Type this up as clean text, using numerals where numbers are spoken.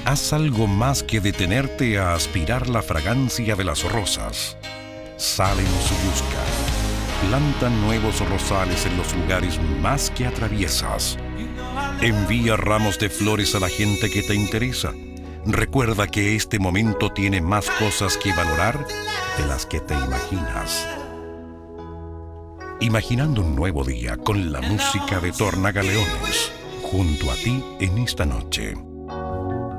Haz algo más que detenerte a aspirar la fragancia de las rosas. Sal en su busca. Planta nuevos rosales en los lugares más que atraviesas. Envía ramos de flores a la gente que te interesa. Recuerda que este momento tiene más cosas que valorar de las que te imaginas. Imaginando un nuevo día con la música de Tornagaleones, junto a ti en esta noche.